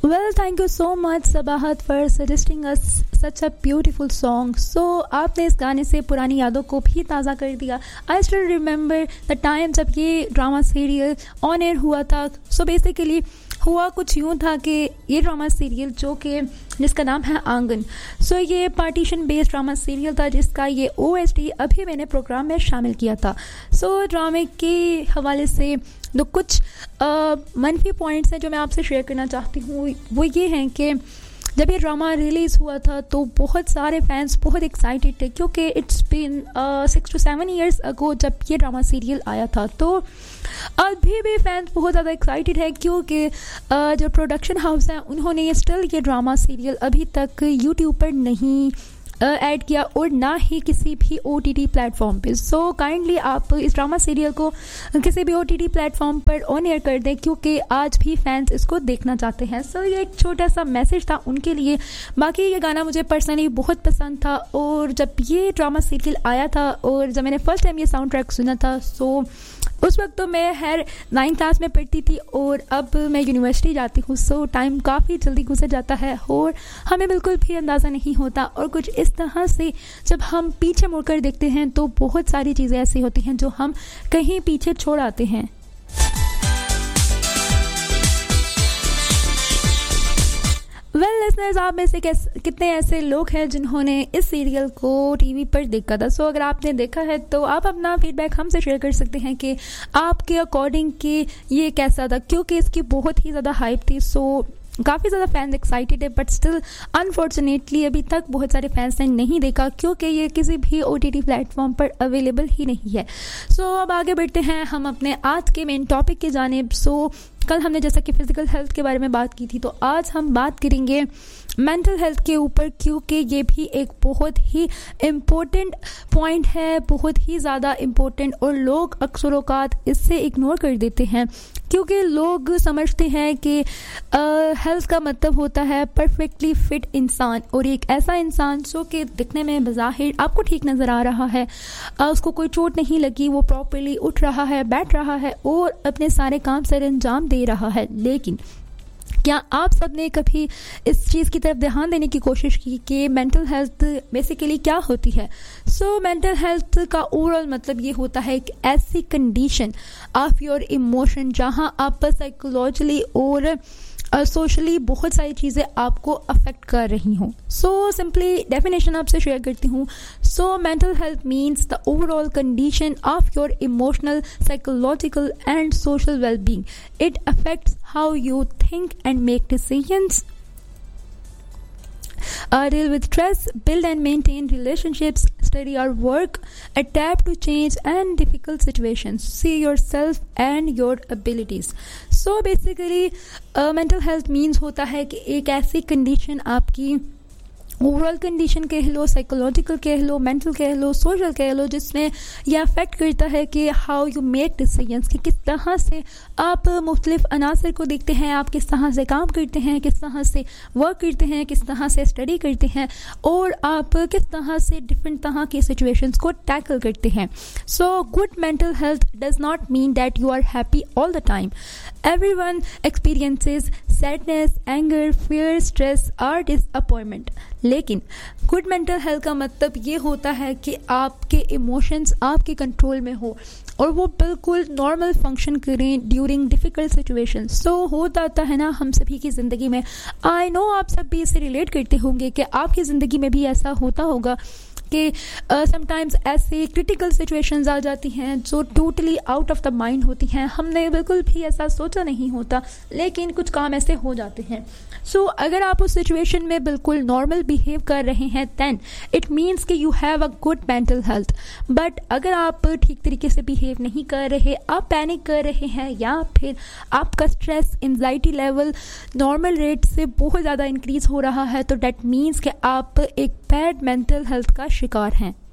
Well, thank you so much, Sabahat, for suggesting us such a beautiful song. So, आपने इस गाने से पुरानी यादों को भी ताज़ा कर दिया. I still remember the time जब ये ड्रामा सीरियल ऑन एयर हुआ था. So basically हुआ कुछ यूँ था कि ये ड्रामा सीरियल जिसका नाम है आंगन. सो ये पार्टीशन बेस्ड ड्रामा सीरियल था जिसका ये OST अभी मैंने प्रोग्राम में शामिल किया था. सो ड्रामे के हवाले से जो कुछ मनफी पॉइंट्स हैं जो मैं आपसे शेयर करना चाहती हूँ वो ये हैं कि जब ये ड्रामा रिलीज़ हुआ था तो बहुत सारे फैंस बहुत एक्साइटेड थे क्योंकि इट्स बीन 6 to 7 years अगो जब ये ड्रामा सीरियल आया था. तो अभी भी फैंस बहुत ज़्यादा एक्साइटेड है क्योंकि जो प्रोडक्शन हाउस है उन्होंने स्टिल ये ड्रामा सीरियल अभी तक यूट्यूब पर नहीं ऐड किया और ना ही किसी भी OTT प्लेटफॉर्म पे. सो काइंडली आप इस ड्रामा सीरियल को किसी भी OTT प्लेटफॉर्म पर ऑन एयर कर दें क्योंकि आज भी फैंस इसको देखना चाहते हैं. सो ये एक छोटा सा मैसेज था उनके लिए. बाकी ये गाना मुझे पर्सनली बहुत पसंद था और जब ये ड्रामा सीरियल आया था और जब मैंने फर्स्ट टाइम ये साउंड ट्रैक सुना था सो उस वक्त तो मैं 9th क्लास में पढ़ती थी और अब मैं यूनिवर्सिटी जाती हूँ. सो टाइम काफ़ी जल्दी गुजर जाता है और हमें बिल्कुल भी अंदाज़ा नहीं होता और कुछ इस तरह से जब हम पीछे मुड़कर देखते हैं तो बहुत सारी चीज़ें ऐसी होती हैं जो हम कहीं पीछे छोड़ आते हैं. वेल लिसनर्स, आप में से कितने ऐसे लोग हैं जिन्होंने इस सीरियल को टीवी पर देखा था. सो अगर आपने देखा है तो आप अपना फीडबैक हमसे शेयर कर सकते हैं कि आपके अकॉर्डिंग कि ये कैसा था क्योंकि इसकी बहुत ही ज़्यादा हाइप थी. सो काफ़ी ज़्यादा फैंस एक्साइटेड है बट स्टिल अनफॉर्चुनेटली अभी तक बहुत सारे फैंस ने नहीं देखा क्योंकि ये किसी भी OTT प्लेटफॉर्म पर अवेलेबल ही नहीं है. सो अब आगे बढ़ते हैं हम अपने आज के मेन टॉपिक की जानिब. सो कल हमने जैसा कि फ़िज़िकल हेल्थ के बारे में बात की थी तो आज हम बात करेंगे मेंटल हेल्थ के ऊपर क्योंकि ये भी एक बहुत ही इम्पोर्टेंट पॉइंट है, बहुत ही ज़्यादा इम्पोर्टेंट और लोग अक्सर औक़ात इससे इग्नोर कर देते हैं क्योंकि लोग समझते हैं कि हेल्थ का मतलब होता है परफेक्टली फिट इंसान और एक ऐसा इंसान जो कि दिखने में बज़ाहिर आपको ठीक नज़र आ रहा है, उसको कोई चोट नहीं लगी, वो प्रॉपर्ली उठ रहा है, बैठ रहा है और अपने सारे काम सर अंजाम दे रहा है. लेकिन क्या आप सब ने कभी इस चीज़ की तरफ ध्यान देने की कोशिश की कि मेंटल हेल्थ बेसिकली क्या होती है? सो मेंटल हेल्थ का ओवरऑल मतलब ये होता है कि ऐसी कंडीशन ऑफ योर इमोशन जहां आप साइकोलॉजिकली और सोशली बहुत सारी चीज़ें आपको अफेक्ट कर रही हों. सो सिंपली डेफिनेशन आपसे शेयर करती हूँ. So mental health means the overall condition of your emotional, psychological and social wellbeing. It affects how you think and make decisions, deal with stress, build and maintain relationships, study or work, adapt to change and difficult situations, see yourself and your abilities. So basically mental health means होता है कि एक ऐसी condition आपकी overall condition कह लो, psychological कह लो, mental कह लो, social कह लो, जिसमें यह अफेक्ट करता है कि हाउ यू मेक डिसीजंस, कि किस तरह से आप मुख्तलिफ अनासर को देखते हैं, आप किस तरह से काम करते हैं, किस तरह से वर्क करते हैं, किस तरह से स्टडी करते हैं और आप किस तरह से डिफरेंट तरह की सिचुएशंस को टैकल करते हैं. So good mental health does not mean that you are happy all the time. Everyone experiences sadness, anger, fear, stress or disappointment. लेकिन गुड मेंटल हेल्थ का मतलब ये होता है कि आपके इमोशंस आपके कंट्रोल में हो और वो बिल्कुल नॉर्मल फंक्शन करें ड्यूरिंग डिफ़िकल्ट सिचुएशंस. सो होता है ना हम सभी की ज़िंदगी में. आई नो आप सब भी इससे रिलेट करते होंगे कि आपकी ज़िंदगी में भी ऐसा होता होगा कि समटाइम्स ऐसे क्रिटिकल सिचुएशंस आ जाती हैं जो totally out of the mind होती हैं. हमने बिल्कुल भी ऐसा सोचा नहीं होता लेकिन कुछ काम ऐसे हो जाते हैं. सो अगर आप उस सिचुएशन में बिल्कुल नॉर्मल बिहेव कर रहे हैं देन इट मीन्स कि you have a good mental health. But अगर आप ठीक तरीके से बिहेव नहीं कर रहे, आप पैनिक कर रहे हैं या फिर आपका stress anxiety level normal rate से बहुत ज़्यादा इंक्रीज़ हो रहा है तो डैट मीन्स कि आप एक बैड मेंटल हेल्थ का शिकार हैं.